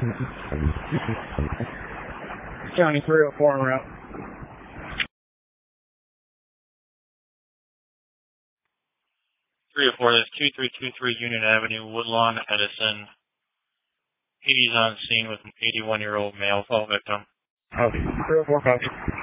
County 304 en route. 304, that's 2323 Union Avenue, Woodlawn, Edison. 80's on scene with an 81-year-old male fall victim. Copy. 304, copy.